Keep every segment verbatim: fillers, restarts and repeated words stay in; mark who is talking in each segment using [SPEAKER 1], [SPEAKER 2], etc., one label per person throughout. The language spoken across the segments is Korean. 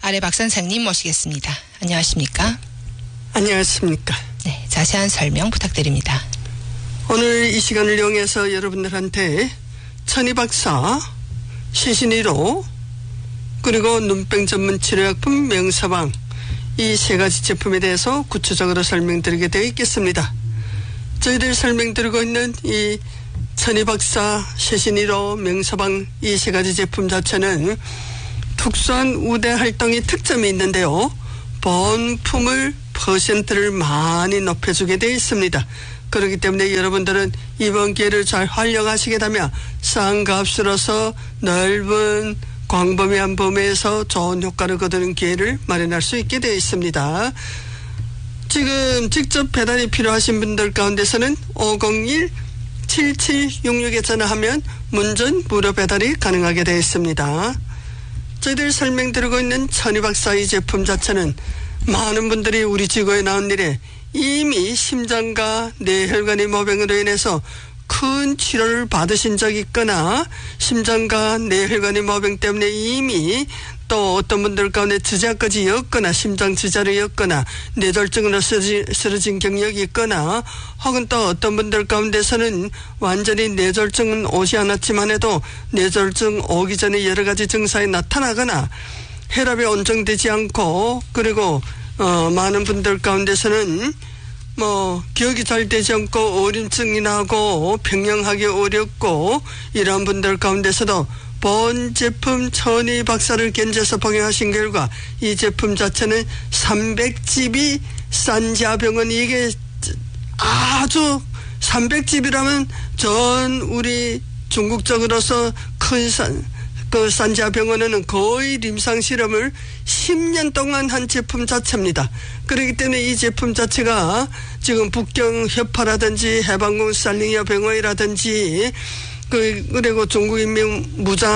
[SPEAKER 1] 아래 박 선생님 모시겠습니다. 안녕하십니까?
[SPEAKER 2] 안녕하십니까?
[SPEAKER 1] 네, 자세한 설명 부탁드립니다.
[SPEAKER 2] 오늘 이 시간을 이용해서 여러분들한테 천이박사, 시신이로, 그리고 눈병 전문 치료약품 명사방, 이 세 가지 제품에 대해서 구체적으로 설명드리게 되어 있겠습니다. 저희들 설명드리고 있는 이 천이박사, 시신이로, 명사방 이 세 가지 제품 자체는 특수한 우대 활동이 특점이 있는데요. 본품을 퍼센트를 많이 높여주게 되어 있습니다. 그렇기 때문에 여러분들은 이번 기회를 잘 활용하시게 되면 싼 값으로서 넓은 광범위한 범위에서 좋은 효과를 거두는 기회를 마련할 수 있게 되어 있습니다. 지금 직접 배달이 필요하신 분들 가운데서는 오공일 칠칠육육에 전화하면 문전 무료 배달이 가능하게 되어 있습니다. 저희들 설명드리고 있는 천이박사 이 제품 자체는 많은 분들이 우리 지구에 나온 일에 이미 심장과 뇌혈관의 모병으로 인해서 큰 치료를 받으신 적이 있거나 심장과 뇌혈관의 모병 때문에 이미 또 어떤 분들 가운데 지자까지 였거나 심장 지자를 였거나 뇌졸중으로 쓰러진, 쓰러진 경력이 있거나 혹은 또 어떤 분들 가운데서는 완전히 뇌졸중은 오지 않았지만 해도 뇌졸중 오기 전에 여러 가지 증상이 나타나거나 혈압이 온정되지 않고 그리고 어, 많은 분들 가운데서는 뭐 기억이 잘 되지 않고 오림증이 나고 평형하기 어렵고 이런 분들 가운데서도 본 제품 천이박사를 견제해서 복용하신 결과 이 제품 자체는 삼백 지비 산자병원 이게 아주 삼백 지비라면 전 우리 중국적으로서 큰 산, 그 산자병원에는 거의 임상 실험을 십 년 동안 한 제품 자체입니다. 그렇기 때문에 이 제품 자체가 지금 북경 협파라든지 해방군 살링이어 병원이라든지 그, 그리고 중국인민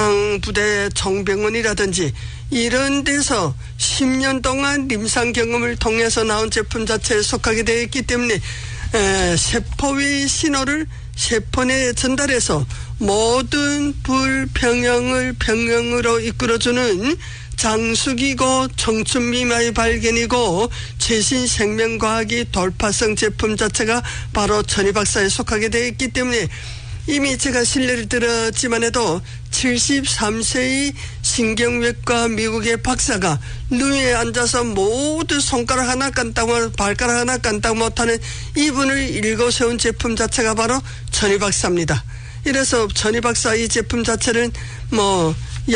[SPEAKER 2] 무장부대 정병원이라든지 이런 데서 십 년 동안 임상 경험을 통해서 나온 제품 자체에 속하게 되어 있기 때문에 에, 세포의 신호를 세포 내에 전달해서 모든 불평형을 평형으로 이끌어주는 장수기고 청춘 미마의 발견이고 최신 생명과학이 돌파성 제품 자체가 바로 천이박사에 속하게 되어 있기 때문에 이미 제가 신뢰를 들었지만 해도 칠십삼 세의 신경외과 미국의 박사가 누이에 앉아서 모두 손가락 하나 깐딱 발가락 하나 깐딱 못하는 이분을 일궈세운 제품 자체가 바로 천이박사입니다. 이래서 천이박사 이 제품 자체는 뭐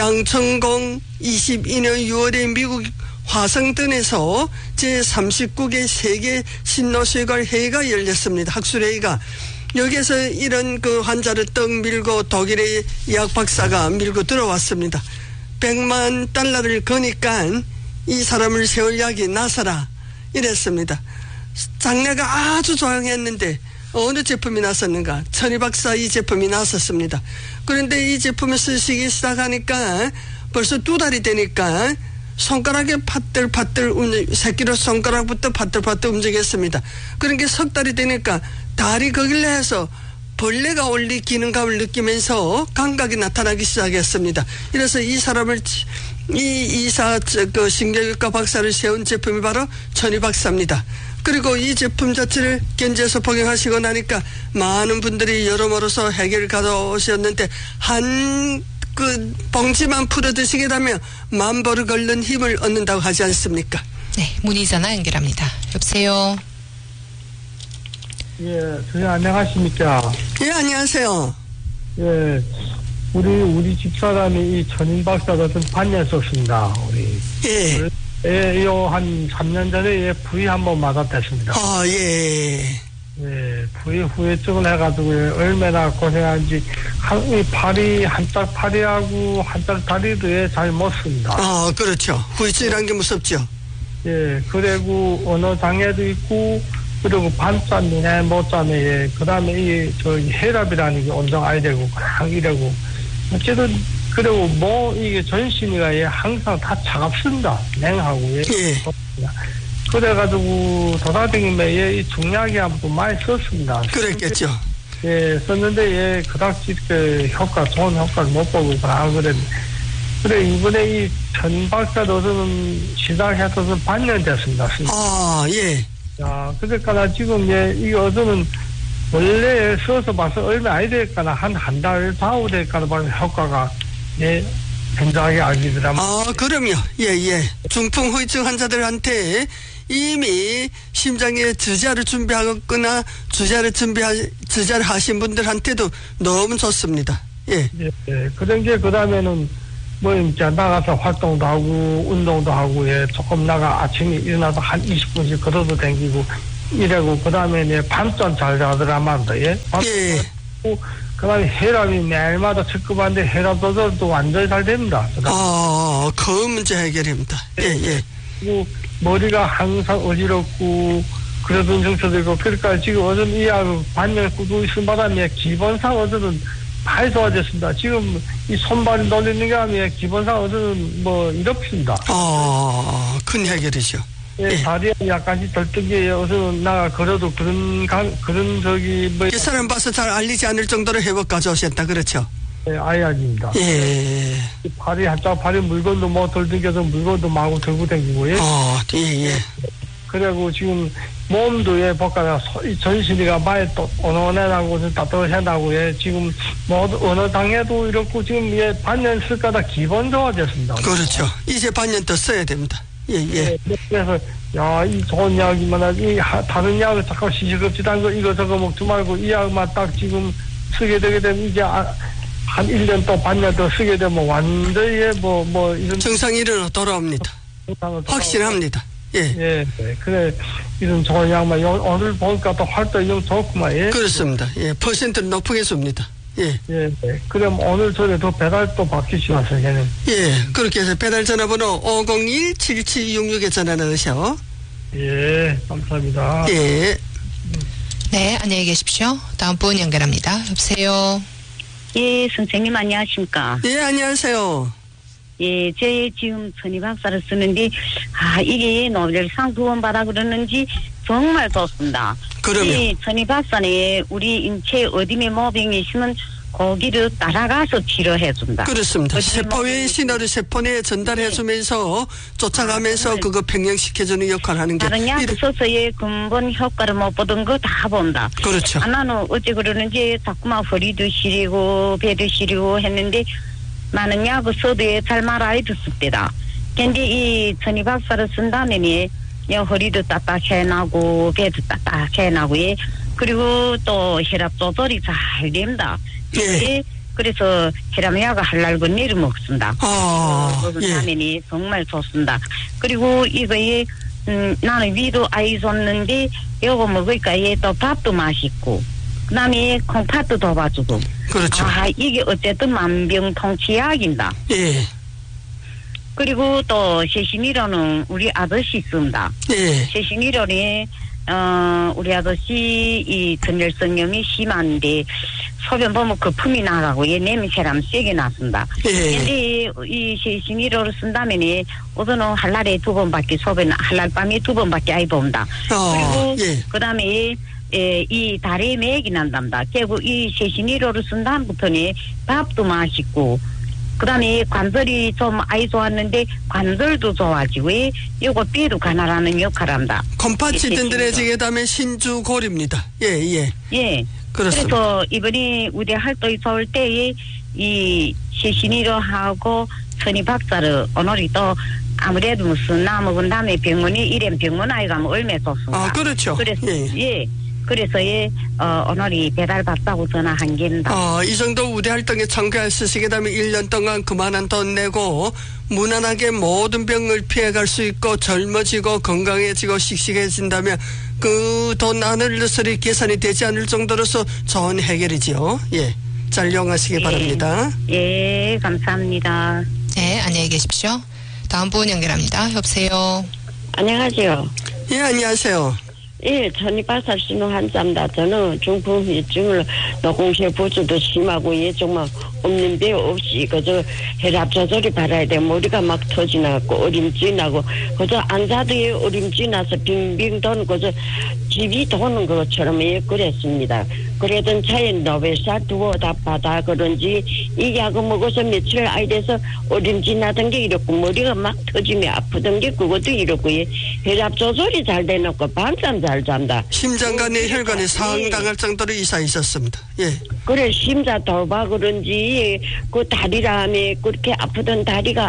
[SPEAKER 2] 양천공 이십이 년 유월에 미국 화성턴에서 제삼십구 개 세계 신노쇠관 회의가 열렸습니다. 학술회의가. 여기에서 이런 그 환자를 떡 밀고 독일의 약 박사가 밀고 들어왔습니다. 백만 달러를 거니까 이 사람을 세울 약이 나서라 이랬습니다. 장래가 아주 조용했는데 어느 제품이 나섰는가? 천이박사 이 제품이 나섰습니다. 그런데 이 제품을 쓰시기 시작하니까 벌써 두 달이 되니까 손가락에 파들파들 움직, 새끼로 손가락부터 파들파들 움직였습니다. 그러니까 석 달이 되니까 다리 거길래 해서 벌레가 올리 기능감을 느끼면서 감각이 나타나기 시작했습니다. 이래서 이 사람을 이 이사 그 신경외과 박사를 세운 제품이 바로 천이박사입니다. 그리고 이 제품 자체를 견제해서 복용하시고 나니까 많은 분들이 여러모로서 해결을 가져오셨는데 한 그 봉지만 풀어 드시게 되면 만보를 걷는 힘을 얻는다고 하지 않습니까?
[SPEAKER 1] 네, 문의 전화 연결합니다. 여보세요.
[SPEAKER 3] 예, 선생님 안녕하십니까?
[SPEAKER 2] 예, 안녕하세요.
[SPEAKER 3] 예, 우리 우리 집사람이 이 천인박사 같은 반년속입니다. 우리
[SPEAKER 2] 예.
[SPEAKER 3] 예, 요한 삼 년 전에 예, 부위 한번 맞았댔습니다.
[SPEAKER 2] 아, 예.
[SPEAKER 3] 예, 부위 후유증을 해가지고 예, 얼마나 고생한지 한, 이 팔이 한짝 팔이하고 한짝 다리도 예, 잘 못 씁니다.
[SPEAKER 2] 아, 그렇죠. 후유증이라는 게 무섭죠.
[SPEAKER 3] 예, 그리고 언어 장애도 있고 그리고 반찬 눈에 못 자네 예, 그 다음에 이 저 혈압이라는 게 온정 아이 되고 그냥 이래고 어쨌든 그리고 뭐 이게 전신이가 예, 항상 다 차갑습니다. 냉하고 예.
[SPEAKER 2] 예.
[SPEAKER 3] 그래가지고 돌아다니면 예, 이 중약이 한번 많이 썼습니다.
[SPEAKER 2] 그랬겠죠.
[SPEAKER 3] 예, 썼는데 예, 그닥지 그 효과 좋은 효과를 못 보고 그러는데 그래, 이번에 이 천 박사도 저는 시작해서 반년 됐습니다.
[SPEAKER 2] 아, 예.
[SPEAKER 3] 자, 그러니까 지금, 예, 이 어서는 원래 써서 봐서 얼마 안 될까나 한 한 달 다후 될까나 봐서 효과가, 예, 굉장히 알기더라면.
[SPEAKER 2] 아, 그럼요. 예, 예. 중풍 후유증 환자들한테 이미 심장에 주자를 준비하거나 주자를 준비하, 주자를 하신 분들한테도 너무 좋습니다. 예.
[SPEAKER 3] 예, 예. 그런 게, 그 다음에는, 뭐, 이제 나가서 활동도 하고, 운동도 하고, 예, 조금 나가 아침에 일어나서 한 이십 분씩 걸어도 다니고, 이래고, 그 다음에, 예, 밤잠 잘 자더라만도, 예.
[SPEAKER 2] 예.
[SPEAKER 3] 그 다음에 혈압이 매일마다 측급한데 혈압 조절도 완전히 잘 됩니다.
[SPEAKER 2] 아, 그 문제 해결입니다. 예, 예.
[SPEAKER 3] 그리고 머리가 항상 어지럽고, 그러던 증서도 있고, 그러니까 지금 어전 이 약 반년 꾸준히 쓴 바람에 기본상 어전은 많이 좋아졌습니다. 지금 이 손발이 놀리는 게 아니라 기본상 어전은 뭐 이렇습니다.
[SPEAKER 2] 아, 큰 해결이죠.
[SPEAKER 3] 예,
[SPEAKER 2] 예.
[SPEAKER 3] 다리가 약간씩 덜뜬게 어서는 나가 걸어도 그런 간, 그런 저기 뭐
[SPEAKER 2] 이 사람 봐서 잘 알리지 않을 정도로 회복 가져오셨다. 그렇죠?
[SPEAKER 3] 예, 아예 아닙니다.
[SPEAKER 2] 예.
[SPEAKER 3] 발이 한쪽 발이 물건도 뭐 덜 든겨서 물건도 마구 들고 다니고 예.
[SPEAKER 2] 어, 예, 예.
[SPEAKER 3] 그리고 지금 몸도 예, 볼까요? 전신이가 많이 또 온온해나고 좀 따뜻해나고 예. 지금 뭐 어느 당에도 이렇고 지금 예, 반년 쓸 거다 기본 좋아졌습니다.
[SPEAKER 2] 그렇죠. 이제 반년 더 써야 됩니다. 예, 예.
[SPEAKER 3] 예, 그래서 야, 이 좋은 약이면 이 하, 다른 약을 자꾸 시시겁지단 거 이거 저거 먹지 말고 이 약만 딱 지금 쓰게 되게 되면 이제 아, 한 일 년 또 반년 더 쓰게 되면 완전히 뭐 뭐 이런
[SPEAKER 2] 정상이로 돌아옵니다. 확실합니다. 예.
[SPEAKER 3] 예, 네. 그래 이런 좋은 약만 오늘 보니까 또 활동이 좀 좋구만. 예.
[SPEAKER 2] 그렇습니다. 예, 퍼센트는 높게 줍니다. 예.
[SPEAKER 3] 예, 네. 그럼 오늘 전에도 배달 또 받기시면서 걔는.
[SPEAKER 2] 예, 그렇게 해서 배달 전화번호 오공일 칠칠육육에 전화 넣으셔.
[SPEAKER 3] 예, 감사합니다.
[SPEAKER 2] 예.
[SPEAKER 1] 네, 안녕히 계십시오. 다음 분 연결합니다. 여보세요.
[SPEAKER 4] 예, 선생님 안녕하십니까.
[SPEAKER 2] 예, 안녕하세요.
[SPEAKER 4] 예, 제 지금 천희박사를 쓰는데, 아, 이게 노벨상 두 번 받아 그러는지 정말 좋습니다.
[SPEAKER 2] 그러면.
[SPEAKER 4] 이 천희박사는 우리 인체 어디에 모병이 있으면 거기를 따라가서 치료해준다.
[SPEAKER 2] 그렇습니다.
[SPEAKER 4] 어디에
[SPEAKER 2] 세포의
[SPEAKER 4] 모병이
[SPEAKER 2] 신호를 세포내에 전달해주면서 쫓아가면서
[SPEAKER 4] 아,
[SPEAKER 2] 그거 평형시켜주는 역할을 하는 게.
[SPEAKER 4] 다른 약
[SPEAKER 2] 이래-
[SPEAKER 4] 써서의 근본 효과를 못 보던 거 다 본다.
[SPEAKER 2] 그렇죠.
[SPEAKER 4] 하나는 어째 그러는지 자꾸만 허리도 시리고 배도 시리고 했는데 많은 약을 써도 잘 말아야 됐을 때다. 근데 이 천희박사를 쓴다면 이 허리도 딱딱해 나고 배도 딱딱해 나고 예. 그리고 또 혈압 조절이 잘 된다.
[SPEAKER 2] 예.
[SPEAKER 4] 그래서 혈압약을 할랄고 내려 먹습니다.
[SPEAKER 2] 아,
[SPEAKER 4] 그것은
[SPEAKER 2] 예.
[SPEAKER 4] 라면이 정말 좋습니다. 그리고 이거에 음, 나는 위도 아이 줬는데 요거 먹으니까 얘 또 밥도 맛있고 그다음에 콩팥도 더 봐주고
[SPEAKER 2] 그렇죠.
[SPEAKER 4] 아 이게 어쨌든 만병통치약입니다.
[SPEAKER 2] 예.
[SPEAKER 4] 그리고 또 세신이로는 우리 아저씨 씁니다.
[SPEAKER 2] 예.
[SPEAKER 4] 세신이로는 어 우리 아저씨 이 전열성염이 심한데 소변 보면 거품이 나가고 얘 냄새랑 세게 났습니다.
[SPEAKER 2] 예.
[SPEAKER 4] 근데 이 세신이로를 쓴다면은 우선은 한 날에 두 번밖에 소변 한 날 밤에 두 번밖에 아이 봅니다.
[SPEAKER 2] 어,
[SPEAKER 4] 그리고
[SPEAKER 2] 예.
[SPEAKER 4] 그다음에 에, 이 다리에 맥이 난답니다. 결국 이 세신이로를 쓴 다음부터는 밥도 맛있고 그다음에 관절이 좀 아이 좋았는데 관절도 좋아지고 이거 뼈도 가난하는 역할을 합니다.
[SPEAKER 2] 콩팥이
[SPEAKER 4] 예,
[SPEAKER 2] 든든해지게 되면 신주골입니다. 예, 예.
[SPEAKER 4] 예.
[SPEAKER 2] 그렇습니다.
[SPEAKER 4] 그래서 이번에 우리 활동이 좋을 때에 이 세신이로 하고 천희 박사를 오늘이 또 아무래도 무슨 나 먹은 다음에 병원이 이런 병원 아이가 뭐 얼마 좋습니다.
[SPEAKER 2] 아, 그렇죠.
[SPEAKER 4] 그래서
[SPEAKER 2] 예.
[SPEAKER 4] 예. 그래서 예, 어, 오늘이 배달 받다고 전화한 겁니다.
[SPEAKER 2] 어, 이 정도 우대 활동에 참가할 수 있게 되면 일 년 동안 그만한 돈 내고 무난하게 모든 병을 피해갈 수 있고 젊어지고 건강해지고 씩씩해진다면 그 돈 하늘로서리 계산이 되지 않을 정도로서 좋은 해결이지요. 예. 잘 이용하시기
[SPEAKER 4] 예.
[SPEAKER 2] 바랍니다.
[SPEAKER 4] 예, 감사합니다.
[SPEAKER 1] 네, 안녕히 계십시오. 다음 분 연결합니다. 여보세요.
[SPEAKER 4] 안녕하세요.
[SPEAKER 2] 예, 안녕하세요.
[SPEAKER 5] 예, 천이박사 씨는 환자입니다. 저는 중풍후유증을 노공세부주도 심하고 예 정말 없는 데 없이 그저 혈압 조절이 바라야 돼. 머리가 막 터지나고 어림지 나고 그저 앉아도 예 어림지 나서 빙빙 도는 그저 집이 도는 것처럼 예 그랬습니다. 그러던 차에 노벨살 두고 다 받아 그런지 이 약을 먹어서 며칠 아이 돼서 어림지 나던 게 이렇고 머리가 막 터지며 아프던 게 그것도 이렇고 예 혈압 조절이 잘 돼놓고 밤잠 잘 잔다.
[SPEAKER 2] 심장과 뇌혈관이 상당할 정도로 이상있었습니다. 예.
[SPEAKER 5] 그래 심자 돌봐 그런지 그 다리라며 그렇게 아프던 다리가